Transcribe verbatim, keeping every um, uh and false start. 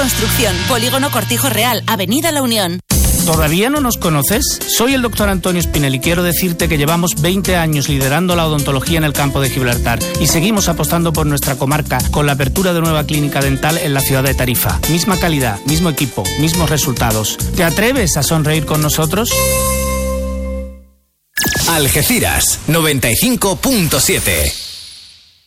Construcción, Polígono Cortijo Real, Avenida La Unión. ¿Todavía no nos conoces? Soy el doctor Antonio Espinel y quiero decirte que llevamos veinte años liderando la odontología en el campo de Gibraltar y seguimos apostando por nuestra comarca con la apertura de nueva clínica dental en la ciudad de Tarifa. Misma calidad, mismo equipo, mismos resultados. ¿Te atreves a sonreír con nosotros? Algeciras noventa y cinco punto siete.